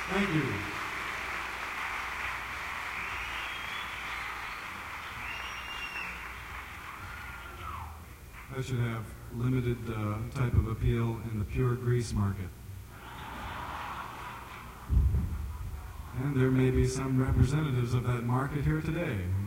Thank you. That should have limited type of appeal in the pure grease market. And there may be some representatives of that market here today.